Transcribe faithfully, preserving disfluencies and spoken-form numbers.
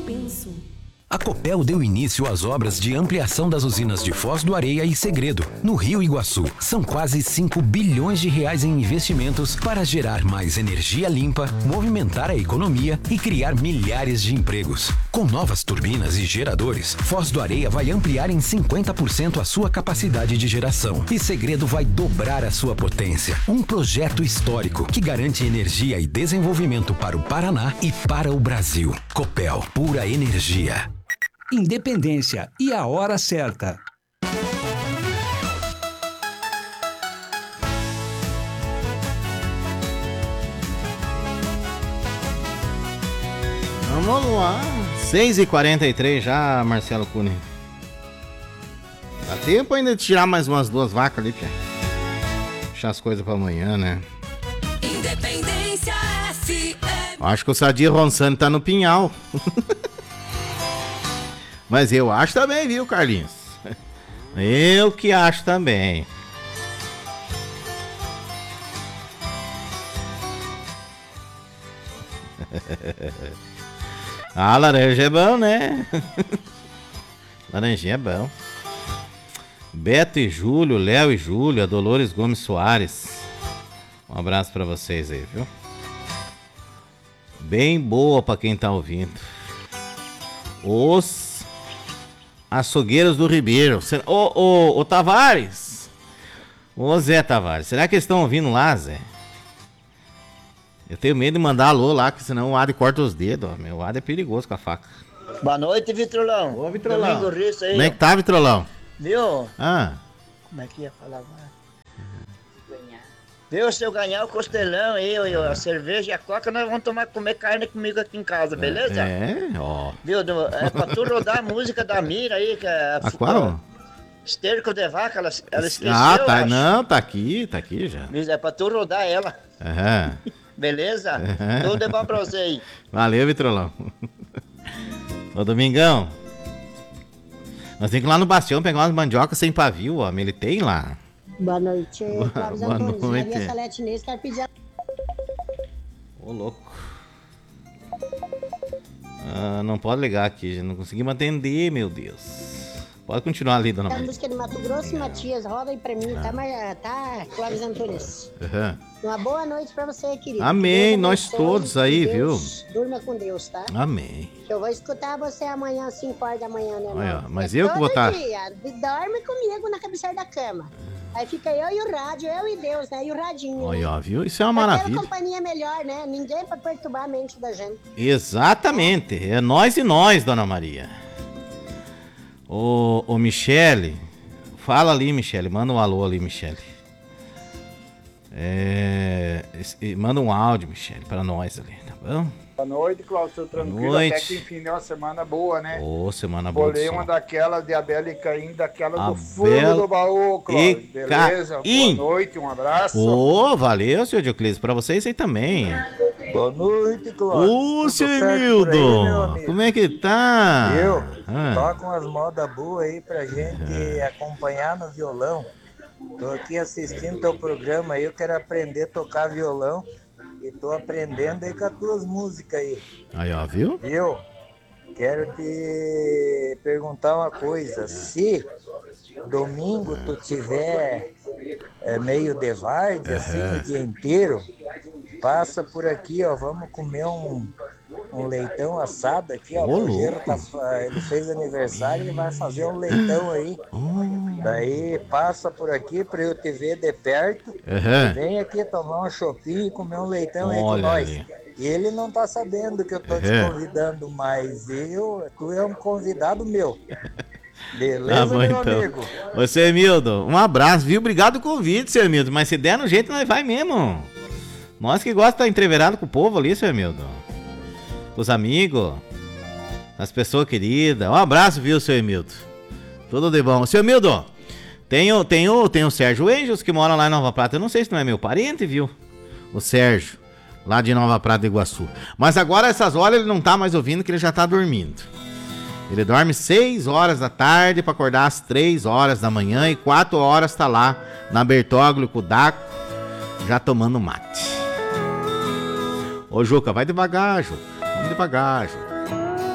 penso. A Copel deu início às obras de ampliação das usinas de Foz do Areia e Segredo, no Rio Iguaçu. São quase cinco bilhões de reais em investimentos para gerar mais energia limpa, movimentar a economia e criar milhares de empregos. Com novas turbinas e geradores, Foz do Areia vai ampliar em cinquenta por cento a sua capacidade de geração e Segredo vai dobrar a sua potência. Um projeto histórico que garante energia e desenvolvimento para o Paraná e para o Brasil. Copel, pura energia. Independência e a hora certa. Vamos lá. seis e quarenta e três já, Marcelo Cunha. Dá tempo ainda de tirar mais umas duas vacas ali, Pia. Deixar as coisas pra amanhã, né? Independência F M. Acho que o Sadir Ronsani tá no Pinhal. Mas eu acho também, viu, Carlinhos? Eu que acho também. Ah, laranja é bom, né? Laranjinha é bom. Beto e Júlio, Léo e Júlia, Dolores Gomes Soares. Um abraço pra vocês aí, viu? Bem boa pra quem tá ouvindo. Os açougueiros do Ribeiro. Ô, ô, ô Tavares. Ô Zé Tavares. Será que eles estão ouvindo lá, Zé? Eu tenho medo de mandar alô lá, que senão o Ade corta os dedos. Ó. Meu Ade é perigoso com a faca. Boa noite, Vitrolão. Ô, Vitrolão. Domingo Risso aí. Como é que tá, Vitrolão? Viu? Ah. Como é que ia falar agora? Viu, se eu ganhar o costelão, eu, eu, a cerveja e a coca, nós vamos tomar, comer carne comigo aqui em casa, beleza? É, ó. Viu, é pra tu rodar a música da Mira aí, que é... A qual? Esterco de vaca, ela, ela esqueceu, Ah, tá, acho. não, tá aqui, tá aqui já. É pra tu rodar ela. Aham. Beleza? Aham. Tudo é bom pra você aí. Valeu, Vitrolão. Ô, Domingão. Nós temos que ir lá no Bastião pegar umas mandiocas sem pavio, ó. Ele tem lá. Boa noite, Clóvis Boa Antunes. noite. Maria Salete Inês, quero pedir a... Ô, louco. Ah, não pode ligar aqui, não conseguimos atender, meu Deus. Pode continuar ali, dona a Maria. música de Mato Grosso e Matias, roda aí pra mim, tá, Mar... tá, Clóvis Antunes? Uhum. Uma boa noite pra você, querido. Amém, Deus nós abençoe, todos aí, Deus, durma com Deus, tá? Amém. Eu vou escutar você amanhã às cinco horas da manhã, né, Olha, irmão? mas É eu que vou todo tá- dia. Dorme comigo na cabeceira da cama. Aí fica eu e o rádio, eu e Deus, né? E o radinho. Olha, né? ó, viu? Isso é uma Aquela maravilha. companhia melhor, né? Ninguém pra perturbar a mente da gente. Exatamente. É nós e nós, dona Maria. Ô, ô Michele, fala ali, Michele. Manda um alô ali, Michele. É, esse- manda um áudio, Michele, para nós ali, tá bom? Boa noite, Cláudio. Tranquilo. Boa noite. Até que enfim deu uma semana boa, né? Ô, semana boa. Bolei do uma sol. daquela de Abel e Caim, daquela Abel do fundo do baú, Cláudio. e Beleza? Caim. Boa noite, um abraço. Ô, valeu, senhor Dioclésio. Pra vocês aí também. Boa noite, Cláudio. Ô, Tudo seu certo por aí, meu Emildo. amigo? Como é que tá? Eu? Ah. Toca umas modas boas aí pra gente acompanhar no violão. Tô aqui assistindo teu programa aí, eu quero aprender a tocar violão. E tô aprendendo aí com as tuas músicas aí. Aí, ó, viu? Viu? Quero te perguntar uma coisa. Se domingo tu tiver é, meio de varde, assim, o dia inteiro, passa por aqui, ó. Vamos comer um, um leitão assado aqui, ó. Ô, O Rogério louco. tá, ele fez aniversário, ele vai fazer um leitão aí. Daí passa por aqui pra eu te ver de perto. Aham. Vem aqui tomar um chopinho e comer um leitão aí com Olha nós. ali. E ele não tá sabendo que eu tô te Aham. convidando, mas eu, tu é um convidado meu. Beleza, Tá bom, meu então. amigo? Ô, seu Emildo, um abraço, viu? Obrigado pelo convite, seu Emildo. Mas se der no jeito, nós vai mesmo. Nós que gostamos de estar entreverado com o povo ali, seu Emildo. Com os amigos, as pessoas queridas. Um abraço, viu, seu Emildo? Tudo de bom. Seu Emildo, tem o, tem o, tem o Sérgio Angels que mora lá em Nova Prata. Eu não sei se não é meu parente, viu? O Sérgio, lá de Nova Prata do Iguaçu. Mas agora, essas horas, ele não tá mais ouvindo, que ele já tá dormindo. Ele dorme seis horas da tarde pra acordar às três horas da manhã e quatro horas tá lá na Bertóglio com o Daco, já tomando mate. Ô, Juca, vai devagar, Juca. Vamos devagar, Juca.